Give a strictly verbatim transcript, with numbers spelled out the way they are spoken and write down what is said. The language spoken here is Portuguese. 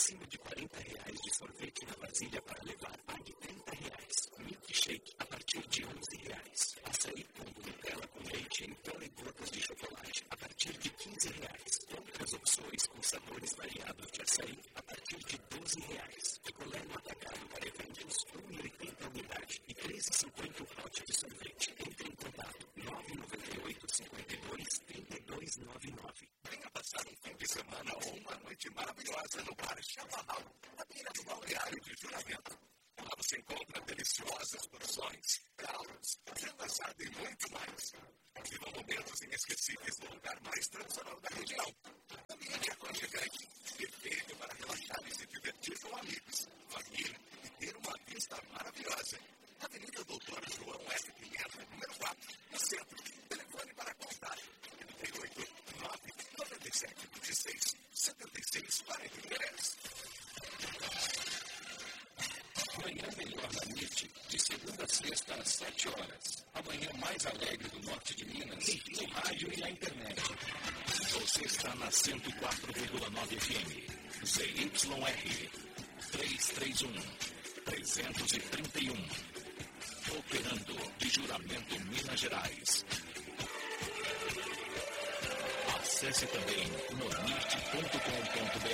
Acima de quarenta reais de sorvete na vasilha para levar, pague trinta reais. Milkshake a partir de onze reais. Açaí combo Nutella com leite em pó e gotas de chocolate a partir de quinze reais. Outras opções com sabores variados de açaí a partir de doze reais. Picolé no atacado para eventos um e oitenta unidade e três e cinquenta o pote de sorvete. Entre em contato nove nove oito cinco dois três dois nove nove. Venha passar um fim de semana ou uma noite maravilhosa no bar Chaparral, na beira do balneário de Juramento. Lá você encontra deliciosas porções, caldos, frango assado e muito mais. Viva momentos inesquecíveis no lugar mais tradicional da região. Ambiente aconchegante, perfeito para relaxar e se divertir com amigos, família e ter uma vista maravilhosa. Avenida Doutor João F. Pimenta, número quatro, no centro. Telefone para contato: trinta e oito, nove, noventa e sete, vinte e seis, setenta e seis, quarenta e três. Manhã melhor na N I T, de segunda a sexta às sete horas. A manhã mais alegre do norte de Minas, no rádio e na internet. Você está na cento e quatro vírgula nove F M. Z Y R trezentos e trinta e um. trezentos e trinta e um. Operando de Juramento, Minas Gerais. Acesse também no nit ponto com ponto br.